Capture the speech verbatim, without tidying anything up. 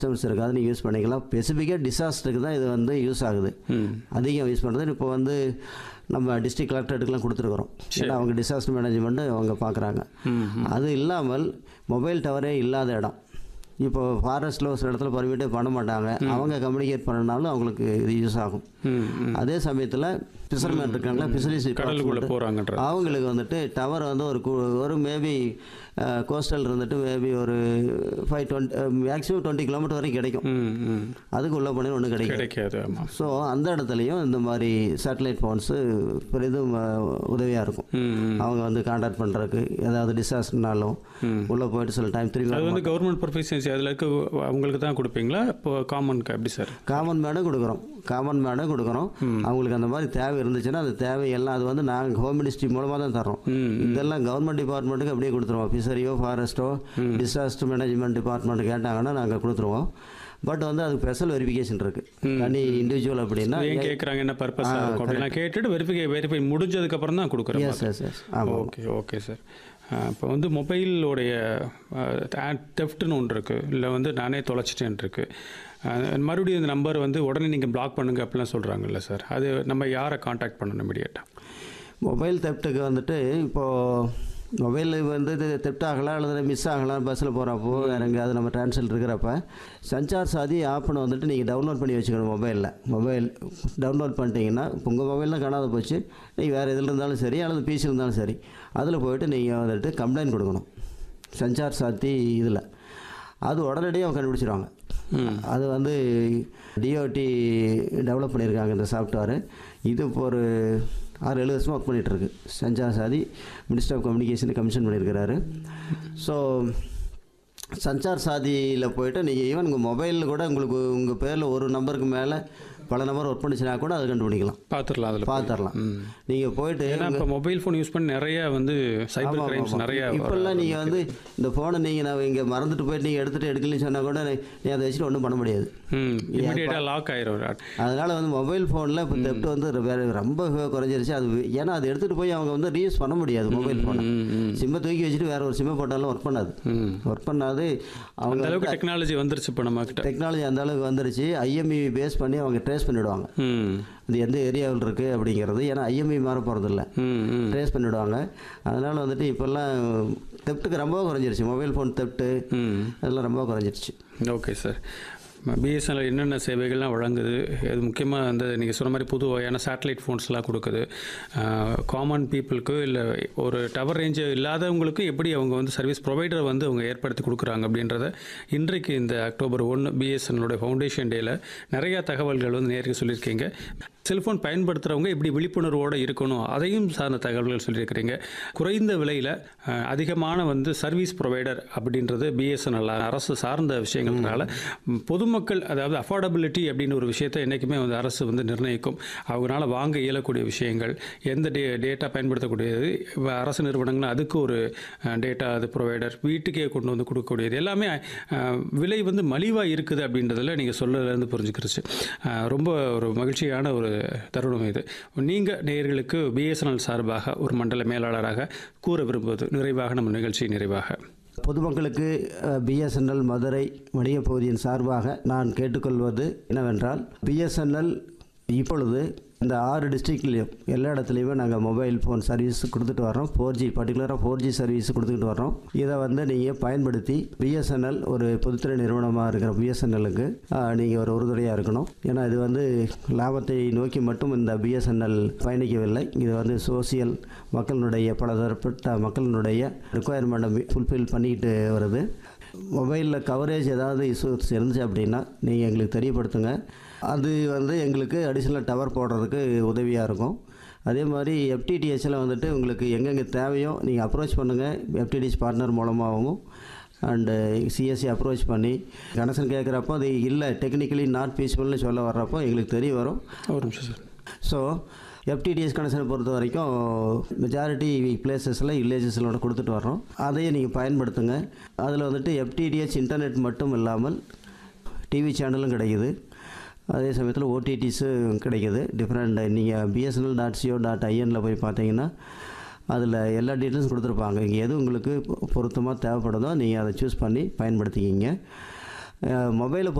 Systems இருக்குது, அது நீங்கள் யூஸ் பண்ணிக்கலாம். ஸ்பெசிஃபிக்காக டிசாஸ்டருக்கு தான் இது வந்து யூஸ் ஆகுது. அதிகம் யூஸ் பண்ணுறது இப்போ வந்து நம்ம டிஸ்ட்ரிக்ட் கலெக்டரேட்டுக்கெலாம் கொடுத்துருக்குறோம். ஏன்னா அவங்க டிசாஸ்டர் மேனேஜ்மெண்ட்டு அவங்க பார்க்குறாங்க. அது இல்லாமல் மொபைல் டவரே இல்லாத இடம், இப்போ ஃபாரஸ்ட்டில் ஒரு சில இடத்துல பர்மிட்டே பண்ண மாட்டாங்க, அவங்க கம்யூனிகேட் பண்ணனாலும் அவங்களுக்கு இது யூஸ் ஆகும். அதே சமயத்தில் ஃபிஷர்மேன் இருக்காங்களா, ஃபிஷரிஸ் போகிறாங்க, அவங்களுக்கு வந்துட்டு டவர் வந்து ஒரு ஒரு மேபி கோஸ்டல் இருந்துட்டு மேபி ஒரு five twenty maximum twenty kilometre வரைக்கும் கிடைக்கும். அதுக்கு உள்ள போனே ஒன்றும் கிடைக்காது. ஸோ அந்த இடத்துலையும் இந்த மாதிரி சேட்டலைட் ஃபோன்ஸு பெரிதும் உதவியாக இருக்கும். அவங்க வந்து கான்டாக்ட் பண்ணுறதுக்கு ஏதாவது டிசாஸ்டர்னாலும் உள்ளே போயிட்டு சில டைம் திரும்பி அது வந்து கவர்மெண்ட் ப்ரொஃபஷன்ஸ் அதில் இருக்க அவங்களுக்கு தான் கொடுப்பீங்களா? இப்போ காமனுக்கு எப்படி சார்? காமன் மேனும் கொடுக்குறோம், காமன் மேனும் கொடுக்குறோம். அவங்களுக்கு அந்த மாதிரி தேவை இருந்துச்சுன்னா அந்த தேவையெல்லாம் அது வந்து நாங்கள் ஹோம் மினிஸ்ட்ரி மூலமாக தான் தரோம். இதெல்லாம் கவர்மெண்ட் டிபார்ட்மெண்ட்டுக்கு அப்படியே கொடுத்துருவோம். ஃபிஷரியோ ஃபாரஸ்ட்டோ டிசாஸ்டர் மேனேஜ்மெண்ட் டிபார்ட்மெண்ட் கேட்டாங்கன்னா நாங்கள் கொடுத்துருவோம். பட் வந்து அதுக்கு ஸ்பெஷல் வெரிஃபிகேஷன் இருக்குது. தனி இண்டிவிஜுவல் அப்படின்னா ஏன் கேட்குறாங்க, என்ன பர்பஸ் அப்படிலாம் கேட்டுட்டு வெரிஃபிகே வெரிஃபை முடிஞ்சதுக்கப்புறம் தான் கொடுக்குறோம். S S S okay okay sir. இப்போ வந்து மொபைலோடைய தெஃப்ட்னு ஒன்று இருக்குது, இல்லை வந்து நானே தொலைச்சிட்டேன் இருக்குது, மறுபடியும் இந்த நம்பர் வந்து உடனே நீங்கள் பிளாக் பண்ணுங்கள் அப்படிலாம் சொல்கிறாங்கல்ல சார், அது நம்ம யாரை காண்டாக்ட் பண்ணணும் இமீடியட்டாக? மொபைல் தெஃப்ட்டுக்கு வந்துட்டு இப்போது மொபைல் வந்து தெஃப்ட் ஆகலாம் அல்லது மிஸ் ஆகலாம், பஸ்ஸில் போகிறப்போ வேறு எங்கேயாவது நம்ம டிரான்ஸ்ஃபர் இருக்கிறப்ப சஞ்சார் சாதி ஆப்னு வந்துட்டு நீங்கள் டவுன்லோட் பண்ணி வச்சுக்கணும். மொபைலில் மொபைல் டவுன்லோட் பண்ணிட்டீங்கன்னா உங்கள் மொபைல் தான் காணாத போச்சு, நீங்கள் வேறு எதில் இருந்தாலும் சரி அல்லது பிசி இருந்தாலும் சரி, அதில் போய்ட்டு நீங்கள் வந்துட்டு கம்ப்ளைண்ட் கொடுக்கணும் சஞ்சார் சாத்தி இதில். அது உடனடியாக கண்டுபிடிச்சிருவாங்க. அது வந்து டிஓடி டெவலப் பண்ணியிருக்காங்க இந்த சாஃப்ட்வேரு. இது இப்போ ஒரு ஆறு ஏழு வருஷமாக ஒர்க் பண்ணிகிட்ருக்கு. சஞ்சார் சாதி மினிஸ்டர் ஆஃப் கம்யூனிகேஷன் கமிஷன் பண்ணியிருக்கிறாரு. ஸோ சஞ்சார் சாதியில் போய்ட்டு நீங்கள் ஈவன் உங்கள் மொபைலில் கூட உங்களுக்கு உங்கள் பேரில் ஒரு நம்பருக்கு மேலே பல நம்பர் ஒர்க் பண்ணிச்சுனா கூட அதை கண்டுபிடிக்கலாம், பார்த்துடலாம், அதில் பார்த்துடலாம். நீங்கள் போய்ட்டு இப்போ மொபைல் ஃபோன் யூஸ் பண்ணி நிறைய வந்து சைபர் கிரைம்ஸ் நிறையா இப்போல்லாம் நீங்கள் வந்து இந்த ஃபோனை நீங்கள் நான் இங்கே மறந்துட்டு போயிட்டு நீங்கள் எடுத்துகிட்டு எடுக்கலன்னு சொன்னால் கூட நீ அதை வச்சுட்டு ஒன்றும் பண்ண முடியாது, இமீடியட்டாக லாக் ஆயிரும். அதனால் வந்து மொபைல் ஃபோனில் இப்போ தெஃப்ட் வந்து வேறு ரொம்ப குறைஞ்சிருச்சு. அது ஏன்னா அதை எடுத்துகிட்டு போய் அவங்க வந்து ரீயூஸ் பண்ண முடியாது. மொபைல் ஃபோனை சிம்மை தூக்கி வச்சுட்டு வேறு ஒரு சிம்மை போட்டாலும் ஒர்க் பண்ணாது, ஒர்க் பண்ணாது. அவங்க அளவுக்கு டெக்னாலஜி வந்துருச்சு. இப்போ நம்ம டெக்னாலஜி அந்த அளவுக்கு வந்துருச்சு. ஐஎம்இ பேஸ் பண்ணி அவங்க ட்ரேஸ் பண்ணிவிடுவாங்க அது எந்த ஏரியாவில் இருக்குது அப்படிங்கிறது. ஏன்னா ஐஎம்இ மாற போகிறதில்ல, ட்ரேஸ் பண்ணிவிடுவாங்க. அதனால் வந்துட்டு இப்போல்லாம் தெஃப்ட்டுக்கு ரொம்ப குறைஞ்சிருச்சு. மொபைல் ஃபோன் தெஃப்ட்டு அதெல்லாம் ரொம்ப குறைஞ்சிருச்சு. Okay sir. பிஎஸ்என்எல் என்னென்ன சேவைகள்லாம் வழங்குது, அது முக்கியமாக வந்து நீங்கள் சொன்ன மாதிரி புது வகையான சேட்டலைட் ஃபோன்ஸ்லாம் கொடுக்குது. காமன் பீப்புளுக்கு இல்லை ஒரு டவர் ரேஞ்சு இல்லாதவங்களுக்கு எப்படி அவங்க வந்து சர்வீஸ் ப்ரொவைடரை வந்து அவங்க ஏற்படுத்தி கொடுக்குறாங்க அப்படின்றத இன்றைக்கு இந்த அக்டோபர் ஒன்று பிஎஸ்என்எலோட ஃபவுண்டேஷன் டேயில் நிறையா தகவல்கள் வந்து நேருக்கு சொல்லியிருக்கீங்க. செல்ஃபோன் பயன்படுத்துகிறவங்க எப்படி விழிப்புணர்வோடு இருக்கணும் அதையும் சார்ந்த தகவல்கள் சொல்லியிருக்கிறீங்க. குறைந்த விலையில் அதிகமான வந்து சர்வீஸ் ப்ரொவைடர் அப்படின்றது பிஎஸ்என்எல் அரசு சார்ந்த விஷயங்கள்னால பொதுமக்கள், அதாவது அஃபோர்டபிலிட்டி அப்படின்னு ஒரு விஷயத்தை என்றைக்குமே வந்து அரசு வந்து நிர்ணயிக்கும். அவங்களால வாங்க இயலக்கூடிய விஷயங்கள், எந்த டே டேட்டா பயன்படுத்தக்கூடியது, அரசு நிறுவனங்கள் அதுக்கு ஒரு டேட்டா அது ப்ரொவைடர் வீட்டுக்கே கொண்டு வந்து கொடுக்கக்கூடியது எல்லாமே விலை வந்து மலிவாக இருக்குது அப்படின்றதில் நீங்கள் சொல்லலேருந்து புரிஞ்சுக்கிருச்சு. ரொம்ப ஒரு மகிழ்ச்சியான ஒரு தருணம் இது. நீங்கள் நேயர்களுக்கு பிஎஸ்என்எல் சார்பாக ஒரு மண்டல மேலாளராக கூற விரும்புவது நிறைவாக நம்ம நிகழ்ச்சி நிறைவாக பொதுமக்களுக்கு பிஎஸ்என்எல் மதுரை வணிக பகுதியின் சார்பாக நான் கேட்டுக்கொள்வது என்னவென்றால், பிஎஸ்என்எல் இப்பொழுது இந்த ஆறு டிஸ்ட்ரிக்ட்லேயும் எல்லா இடத்துலையுமே நாங்கள் மொபைல் ஃபோன் சர்வீஸ் கொடுத்துட்டு வரோம். ஃபோர் ஜி பர்டிகுலராக ஃபோர் ஜி சர்வீஸ் கொடுத்துக்கிட்டு வரோம். இதை வந்து நீங்கள் பயன்படுத்தி பிஎஸ்என்எல் ஒரு பொதுத்துறை நிறுவனமாக இருக்கிற பிஎஸ்என்எல்லுக்கு நீங்கள் ஒரு உறுதுணையாக இருக்கணும். ஏன்னா இது வந்து லாபத்தை நோக்கி மட்டும் இந்த பிஎஸ்என்எல் பயணிக்கவில்லை. இது வந்து சோசியல் மக்களினுடைய பலதரப்பட்ட மக்களினுடைய ரிக்குவயர்மெண்ட்டை ஃபுல்ஃபில் பண்ணிக்கிட்டு வருது. மொபைலில் கவரேஜ் ஏதாவது இஷ்யூஸ் இருந்துச்சு அப்படின்னா நீங்கள் எங்களுக்கு தெரியப்படுத்துங்க. அது வந்து எங்களுக்கு அடிஷ்னல் டவர் போடுறதுக்கு உதவியாக இருக்கும். அதே மாதிரி எஃப்டிடிஹெச்சில் வந்துட்டு உங்களுக்கு எங்கெங்கே தேவையோ நீங்கள் அப்ரோச் பண்ணுங்கள். எஃப்டிடிஹெச் பார்ட்னர் மூலமாகவும் அண்டு சிஎஸ்சி அப்ரோச் பண்ணி கனெக்ஷன் கேட்குறப்போ அது இல்லை டெக்னிக்கலி நாட் பீஸ்ஃபுல்னு சொல்ல வர்றப்போ எங்களுக்கு தெரிய வரும். ஒரு நிமிஷம் சார். ஸோ எஃப்டிடிஹெச் கனெக்ஷனை பொறுத்த வரைக்கும் மெஜாரிட்டி பிளேசஸில் வில்லேஜஸில் கொடுத்துட்டு வர்றோம். அதையே நீங்கள் பயன்படுத்துங்க. அதில் வந்துட்டு எஃப்டிடிஹெச் இன்டர்நெட் மட்டும் இல்லாமல் டிவி சேனலும் கிடைக்குது. அதே சமயத்தில் ஓடிடிஸும் கிடைக்குது. டிஃப்ரெண்ட் நீங்கள் பிஎஸ்என்எல் டாட் சிஓ டாட் ஐஎனில் போய் பார்த்தீங்கன்னா அதில் எல்லா டீட்டெயில்ஸும் கொடுத்துருப்பாங்க. இங்கே எது உங்களுக்கு பொருத்தமாக தேவைப்படுதோ நீங்கள் அதை சூஸ் பண்ணி பயன்படுத்திக்கிங்க. மொபைலை